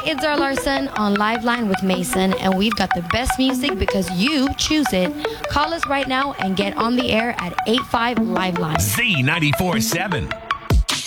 it's Zara Larson on Live Line with Mason, and we've got the best music because you choose it. Call us right now and get on the air at 85 Live Line. Z94.7.